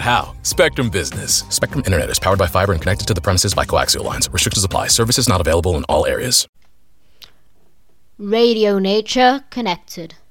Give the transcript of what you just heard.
how. Spectrum Business. Spectrum Internet is powered by fiber and connected to the premises by coaxial lines. Restrictions apply. Services not available in all areas. Radio Nature Connected.